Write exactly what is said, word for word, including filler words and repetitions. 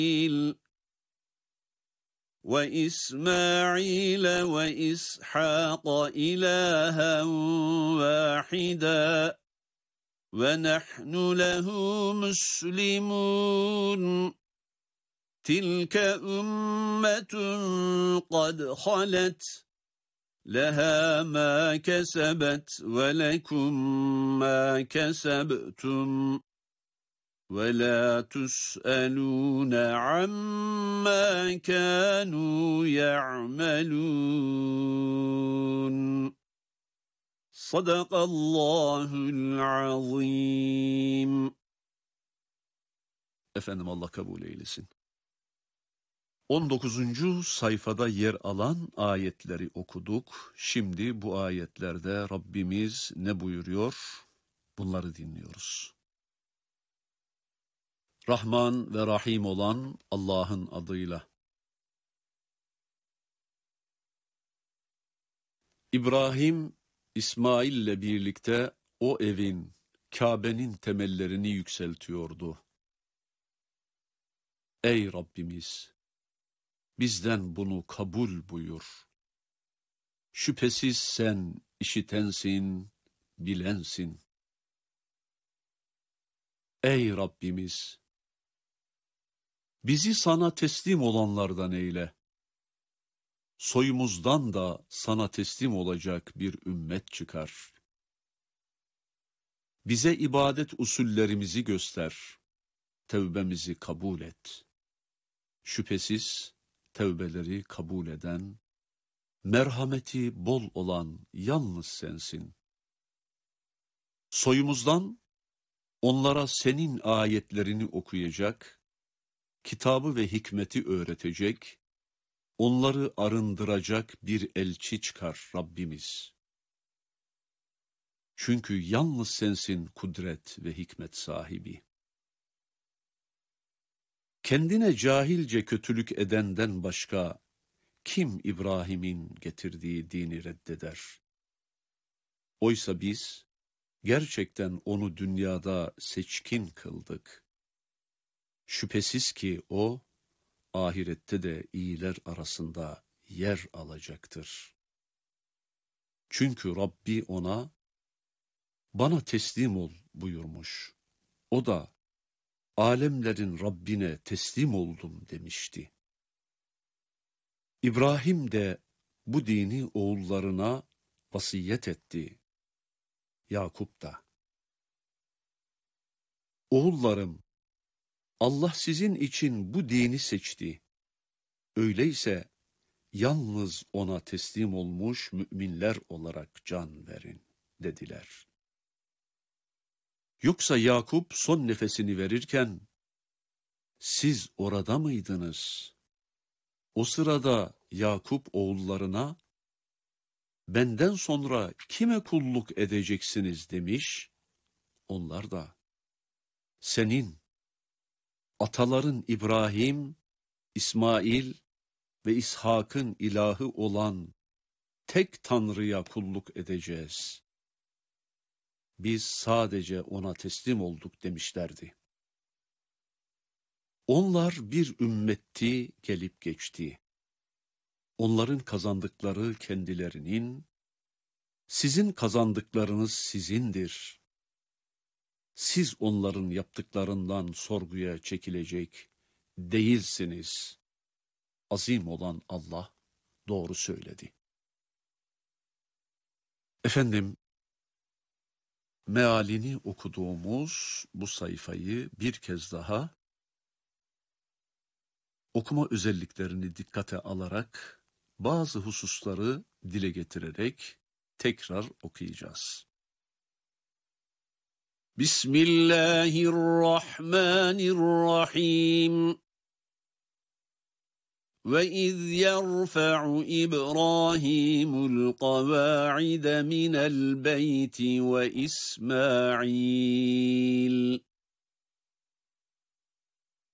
وَإِسْمَاعِيلَ وَإِسْحَاقَ إِلَٰهًا وَاحِدًا وَنَحْنُ لَهُ مُسْلِمُونَ تِلْكَ أُمَّةٌ قَدْ خَلَتْ لَهَا مَا كَسَبَتْ وَلَكُمْ مَا كَسَبْتُمْ وَلَا تُسْأَلُونَ عَمَّا كَانُوا يَعْمَلُونَ. Sadakallahul azim. Efendim Allah kabul eylesin. on dokuzuncu sayfada yer alan ayetleri okuduk. Şimdi bu ayetlerde Rabbimiz ne buyuruyor? Bunları dinliyoruz. Rahman ve Rahim olan Allah'ın adıyla. İbrahim, İsmail ile birlikte o evin, Kabe'nin temellerini yükseltiyordu. Ey Rabbimiz! Bizden bunu kabul buyur. Şüphesiz sen işitensin, bilensin. Ey Rabbimiz! Bizi sana teslim olanlardan eyle. Soyumuzdan da sana teslim olacak bir ümmet çıkar. Bize ibadet usullerimizi göster. Tevbemizi kabul et. Şüphesiz tevbeleri kabul eden, merhameti bol olan yalnız sensin. Soyumuzdan onlara senin ayetlerini okuyacak, kitabı ve hikmeti öğretecek, onları arındıracak bir elçi çıkar Rabbimiz. Çünkü yalnız sensin kudret ve hikmet sahibi. Kendine cahilce kötülük edenden başka kim İbrahim'in getirdiği dini reddeder? Oysa biz gerçekten onu dünyada seçkin kıldık. Şüphesiz ki o, ahirette de iyiler arasında yer alacaktır. Çünkü Rabbi ona, bana teslim ol buyurmuş. O da, alemlerin Rabbine teslim oldum demişti. İbrahim de bu dini oğullarına vasiyet etti. Yakup da. Oğullarım, Allah sizin için bu dini seçti. Öyleyse yalnız ona teslim olmuş müminler olarak can verin dediler. Yoksa Yakup son nefesini verirken, siz orada mıydınız? O sırada Yakup oğullarına, benden sonra kime kulluk edeceksiniz demiş. Onlar da, senin, ataların İbrahim, İsmail ve İshak'ın ilahı olan tek Tanrı'ya kulluk edeceğiz. Biz sadece ona teslim olduk demişlerdi. Onlar bir ümmetti gelip geçti. Onların kazandıkları kendilerinin, sizin kazandıklarınız sizindir. Siz onların yaptıklarından sorguya çekilecek değilsiniz. Azim olan Allah doğru söyledi. Efendim, mealini okuduğumuz bu sayfayı bir kez daha okuma özelliklerini dikkate alarak bazı hususları dile getirerek tekrar okuyacağız. Bismillahirrahmanirrahim. وَإِذْ يَرْفَعُ إِبْرَاهِيمُ الْقَوَاعِدَ مِنَ الْبَيْتِ وَإِسْمَاعِيلُ